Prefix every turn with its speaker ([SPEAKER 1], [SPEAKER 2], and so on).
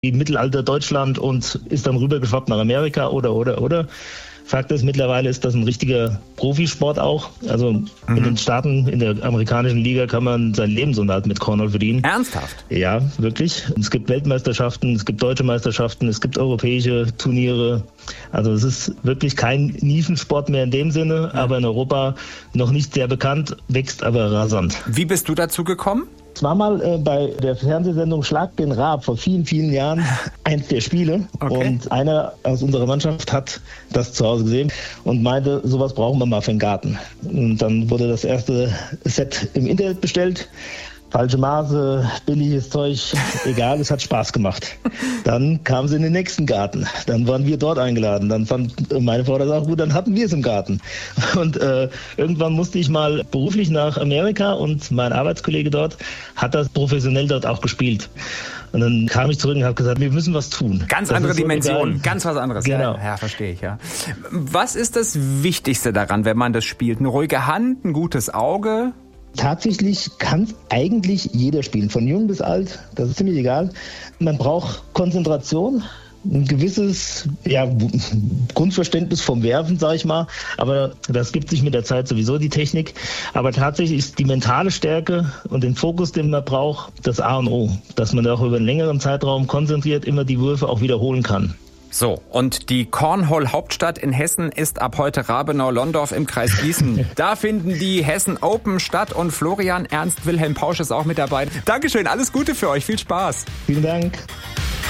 [SPEAKER 1] wie Mittelalter Deutschland und ist dann rübergeschwappt nach Amerika oder. Fakt ist, mittlerweile ist das ein richtiger Profisport auch. Also in den Staaten, in der amerikanischen Liga kann man seinen Lebensunterhalt mit Cornhole verdienen.
[SPEAKER 2] Ernsthaft?
[SPEAKER 1] Ja, wirklich. Es gibt Weltmeisterschaften, es gibt deutsche Meisterschaften, es gibt europäische Turniere. Also es ist wirklich kein Nischensport mehr in dem Sinne, aber in Europa noch nicht sehr bekannt, wächst aber rasant.
[SPEAKER 2] Wie bist du dazu gekommen?
[SPEAKER 1] Es war mal bei der Fernsehsendung Schlag den Raab vor vielen, vielen Jahren eins der Spiele. Okay. Und einer aus unserer Mannschaft hat das zu Hause gesehen und meinte, sowas brauchen wir mal für den Garten. Und dann wurde das erste Set im Internet bestellt. Falsche Maße, billiges Zeug, egal, es hat Spaß gemacht. Dann kamen sie in den nächsten Garten. Dann waren wir dort eingeladen. Dann fand meine Frau das auch gut, dann hatten wir es im Garten. Und irgendwann musste ich mal beruflich nach Amerika und mein Arbeitskollege dort hat das professionell dort auch gespielt. Und dann kam ich zurück und habe gesagt, wir müssen was tun.
[SPEAKER 2] Ganz andere Dimension, ganz was anderes.
[SPEAKER 1] Genau.
[SPEAKER 2] Ja, verstehe ich, ja. Was ist das Wichtigste daran, wenn man das spielt? Eine ruhige Hand, ein gutes Auge?
[SPEAKER 1] Tatsächlich kann eigentlich jeder spielen, von jung bis alt, das ist ziemlich egal. Man braucht Konzentration, ein gewisses Grundverständnis vom Werfen, sage ich mal, aber das gibt sich mit der Zeit sowieso die Technik. Aber tatsächlich ist die mentale Stärke und den Fokus, den man braucht, das A und O, dass man auch über einen längeren Zeitraum konzentriert immer die Würfe auch wiederholen kann.
[SPEAKER 2] So, und die Cornhole-Hauptstadt in Hessen ist ab heute Rabenau-Londorf im Kreis Gießen. Da finden die Hessen Open statt und Florian Ernst Wilhelm Pausch ist auch mit dabei. Dankeschön, alles Gute für euch, viel Spaß.
[SPEAKER 1] Vielen Dank.